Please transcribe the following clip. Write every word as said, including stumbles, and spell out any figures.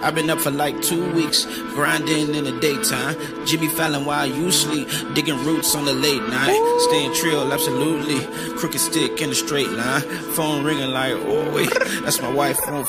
I've been up for like two weeks, grinding in the daytime. Jimmy Fallon while you sleep, digging roots on the late night. Staying trill, absolutely. Crooked stick in a straight line. Phone ringing like, oh wait, that's my wife on